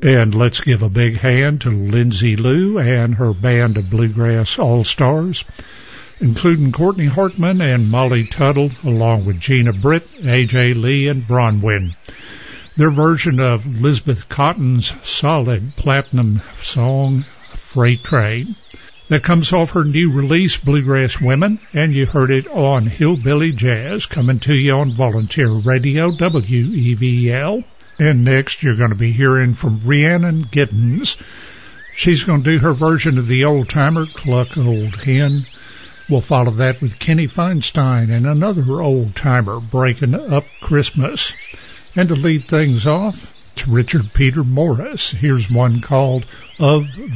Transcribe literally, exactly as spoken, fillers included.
And let's give a big hand to Lindsay Lou and her band of Bluegrass All-Stars, including Courtney Hartman and Molly Tuttle, along with Gina Britt, A J Lee, and Bronwyn. Their version of Elizabeth Cotton's solid platinum song, Freight Train. That comes off her new release, Bluegrass Women, and you heard it on Hillbilly Jazz, coming to you on Volunteer Radio, W E V L. And next, you're going to be hearing from Rhiannon Giddens. She's going to do her version of the old-timer, Cluck Old Hen. We'll follow that with Kenny Feinstein and another old-timer, Breaking Up Christmas. And to lead things off, it's Richard Peter Morris. Here's one called Of